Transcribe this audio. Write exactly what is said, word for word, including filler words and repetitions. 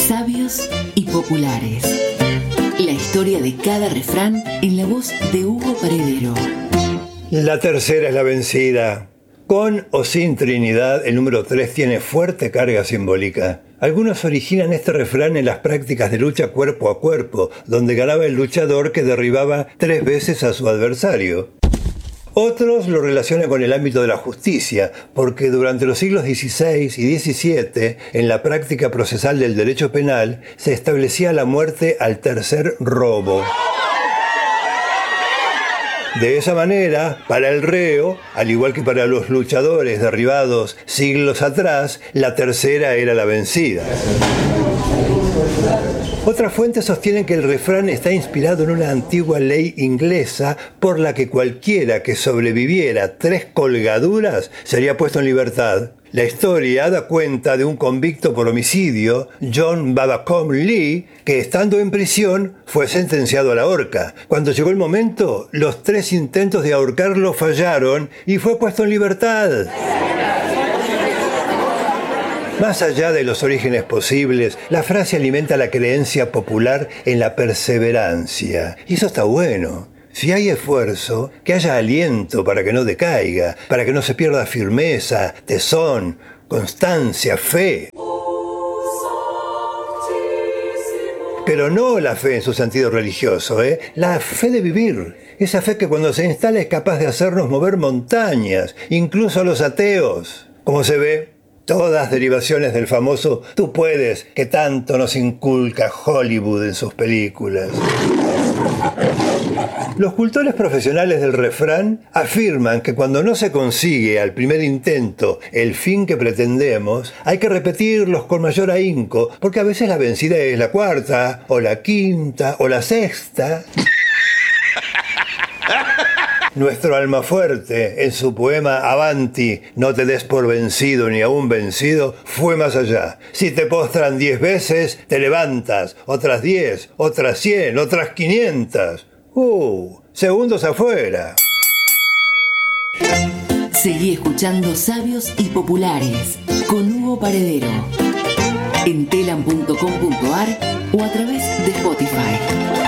Sabios y populares. La historia de cada refrán en la voz de Hugo Paredero. La tercera es la vencida. Con o sin Trinidad, el número tres tiene fuerte carga simbólica. Algunos originan este refrán en las prácticas de lucha cuerpo a cuerpo, donde ganaba el luchador que derribaba tres veces a su adversario. Otros lo relacionan con el ámbito de la justicia, porque durante los siglos dieciséis y diecisiete, en la práctica procesal del derecho penal, se establecía la muerte al tercer robo. De esa manera, para el reo, al igual que para los luchadores derribados siglos atrás, la tercera era la vencida. Otras fuentes sostienen que el refrán está inspirado en una antigua ley inglesa por la que cualquiera que sobreviviera tres colgaduras sería puesto en libertad. La historia da cuenta de un convicto por homicidio, John Babacom Lee, que estando en prisión fue sentenciado a la horca. Cuando llegó el momento, los tres intentos de ahorcarlo fallaron y fue puesto en libertad. Más allá de los orígenes posibles, la frase alimenta la creencia popular en la perseverancia. Y eso está bueno. Si hay esfuerzo, que haya aliento para que no decaiga, para que no se pierda firmeza, tesón, constancia, fe. Pero no la fe en su sentido religioso, ¿eh? La fe de vivir. Esa fe que cuando se instala es capaz de hacernos mover montañas, incluso a los ateos. Como se ve, todas derivaciones del famoso "tú puedes" que tanto nos inculca Hollywood en sus películas. Los cultores profesionales del refrán afirman que cuando no se consigue al primer intento el fin que pretendemos, hay que repetirlos con mayor ahínco, porque a veces la vencida es la cuarta, o la quinta, o la sexta. Nuestro Almafuerte, en su poema Avanti, no te des por vencido ni aún vencido, fue más allá. Si te postran diez veces, te levantas, otras diez, otras cien, otras quinientas. ¡Uh! Segundos afuera. Seguí escuchando Sabios y Populares con Hugo Paredero en telam punto com punto ar o a través de Spotify.